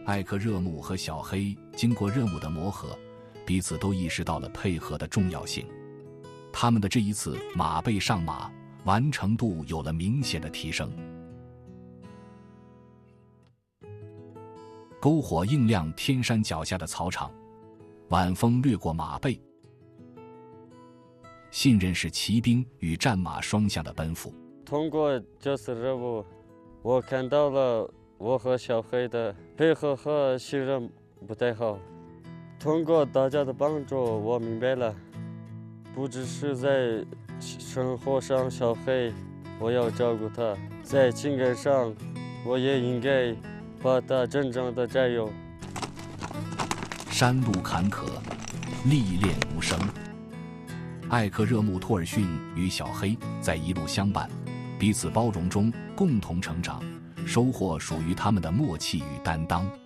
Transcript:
艾克热木和小黑经过任务的磨合，彼此都意识到了配合的重要性。他们的这一次马背上马完成度有了明显的提升。篝火映亮天山脚下的草场，晚风掠过马背。信任是骑兵与战马双向的奔赴。 通过这次任务，我看到了我和小黑的配合和信任不太好。通过大家的帮助，我明白了，不只是在生活上，小黑我要照顾他，在情感上，我也应该把他真正的加油。 山路坎坷，历练无声。艾克热木托尔逊与小黑在一路相伴，彼此包容中共同成长，收获属于他们的默契与担当。